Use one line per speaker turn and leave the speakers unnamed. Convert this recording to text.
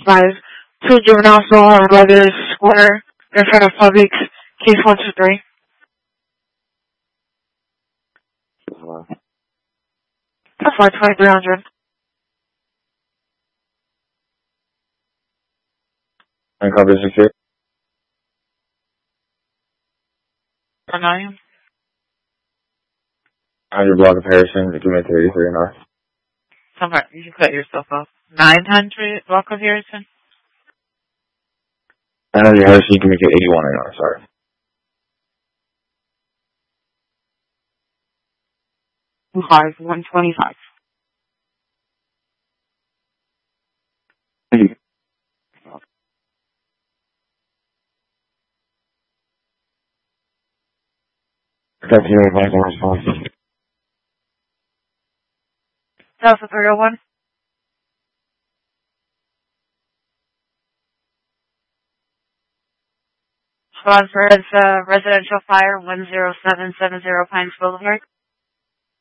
5. 2 juveniles still on Brothers Square in front of Publix, case 123. That's why 2300.
And cover 6.
9.
On your block of Harrison, give me 33 north.
Somewhere, you can cut yourself off. 900 block of Harrison?
And on your Harrison, you can make it 81 and north, sorry.
Five 125.
Thank you. That's your advice and response.
Delta 301. Squad for residential fire 10770 Pines Boulevard.